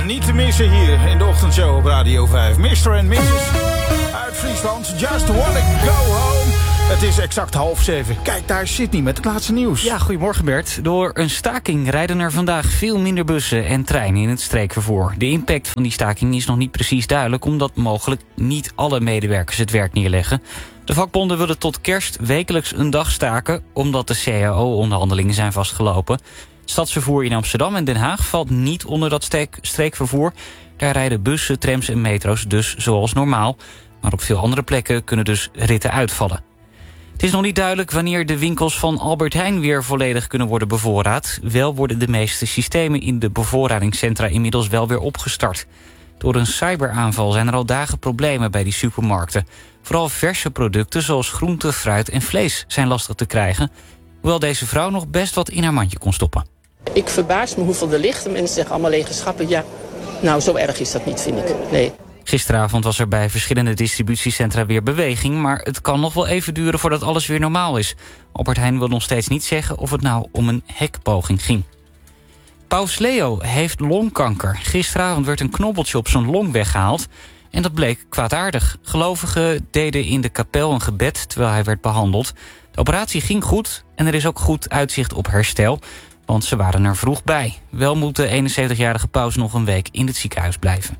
Niet te missen hier in de ochtendshow op Radio 5. Mr. and Mrs. uit Friesland. Just wanna go home. Het is exact 6:30. Kijk, daar is Sydney met het laatste nieuws. Ja, goedemorgen Bert. Door een staking rijden er vandaag veel minder bussen en treinen in het streekvervoer. De impact van die staking is nog niet precies duidelijk, omdat mogelijk niet alle medewerkers het werk neerleggen. De vakbonden willen tot kerst wekelijks een dag staken, omdat de CAO-onderhandelingen zijn vastgelopen. Stadsvervoer in Amsterdam en Den Haag valt niet onder dat streekvervoer. Daar rijden bussen, trams en metro's dus zoals normaal. Maar op veel andere plekken kunnen dus ritten uitvallen. Het is nog niet duidelijk wanneer de winkels van Albert Heijn weer volledig kunnen worden bevoorraad. Wel worden de meeste systemen in de bevoorradingscentra inmiddels wel weer opgestart. Door een cyberaanval zijn er al dagen problemen bij die supermarkten. Vooral verse producten zoals groente, fruit en vlees zijn lastig te krijgen. Hoewel deze vrouw nog best wat in haar mandje kon stoppen. Ik verbaas me hoeveel er ligt. De mensen zeggen allemaal lege schappen. Ja, nou zo erg is dat niet, vind ik. Nee. Gisteravond was er bij verschillende distributiecentra weer beweging, maar het kan nog wel even duren voordat alles weer normaal is. Albert Heijn wil nog steeds niet zeggen of het nou om een hekpoging ging. Paus Leo heeft longkanker. Gisteravond werd een knobbeltje op zijn long weggehaald en dat bleek kwaadaardig. Gelovigen deden in de kapel een gebed terwijl hij werd behandeld. De operatie ging goed en er is ook goed uitzicht op herstel, want ze waren er vroeg bij. Wel moet de 71-jarige paus nog een week in het ziekenhuis blijven.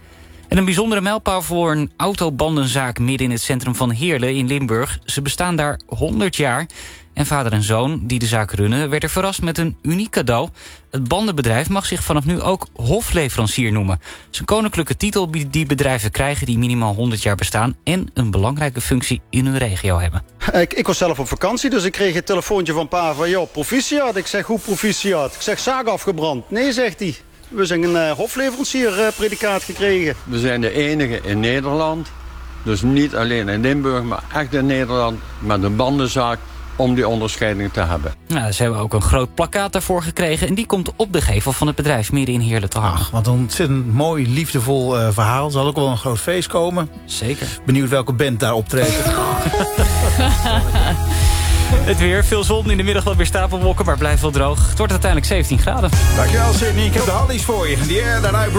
En een bijzondere mijlpaal voor een autobandenzaak midden in het centrum van Heerlen in Limburg. Ze bestaan daar 100 jaar. En vader en zoon die de zaak runnen werden verrast met een uniek cadeau. Het bandenbedrijf mag zich vanaf nu ook hofleverancier noemen. Het is een koninklijke titel die bedrijven krijgen die minimaal 100 jaar bestaan en een belangrijke functie in hun regio hebben. Ik was zelf op vakantie, dus ik kreeg een telefoontje van pa van... joh, proficiat. Ik zeg, hoe proficiat? Ik zeg, zaag afgebrand. Nee, zegt hij. We zijn een hofleverancier-predicaat gekregen. We zijn de enige in Nederland, dus niet alleen in Limburg, maar echt in Nederland met een bandenzaak om die onderscheiding te hebben. Nou, ze hebben ook een groot plakkaat daarvoor gekregen en die komt op de gevel van het bedrijf midden in Heerlen te hangen. Ach, wat een ontzettend mooi, liefdevol verhaal. Er zal ook wel een groot feest komen. Zeker. Benieuwd welke band daar optreedt. Het weer, veel zon, in de middag wat weer stapelwolken, maar blijft wel droog. Het wordt uiteindelijk 17 graden. Dankjewel Sydney, ik heb de hallies voor je. Die air daaruit